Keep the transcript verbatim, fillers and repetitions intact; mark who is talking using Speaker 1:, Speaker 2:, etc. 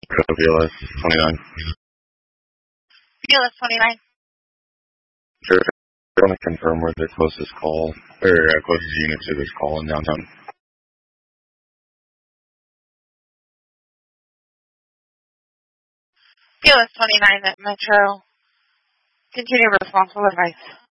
Speaker 1: B L S twenty-nine.
Speaker 2: B L S twenty-nine.
Speaker 1: Sure. I want to confirm where the closest call, or uh, closest unit to this call in downtown.
Speaker 2: B L S twenty-nine at Metro. Continue responsible advice.